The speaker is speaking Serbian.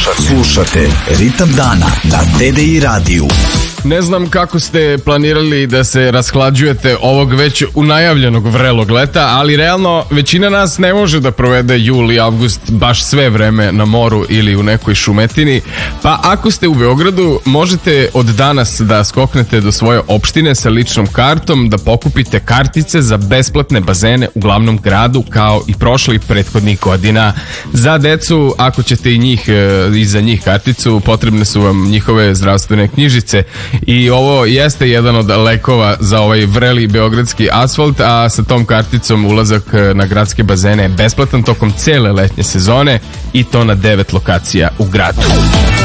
Slušate Ritam dana na TDI radiju. Ne znam kako ste planirali da se rashlađujete ovog već unajavljenog vrelog leta, ali realno većina nas ne može da provede jul i avgust baš sve vreme na moru ili u nekoj šumetini. Pa ako ste u Beogradu, možete od danas da skoknete do svoje opštine sa ličnom kartom, da pokupite kartice za besplatne bazene u glavnom gradu kao i prošlih prethodnih godina. Za decu, ako ćete i za njih karticu, potrebne su vam njihove zdravstvene knjižice. I ovo jeste jedan od lekova za ovaj vreli beogradski asfalt, a sa tom karticom ulazak na gradske bazene je besplatan tokom cele letnje sezone i to na 9 lokacija u gradu.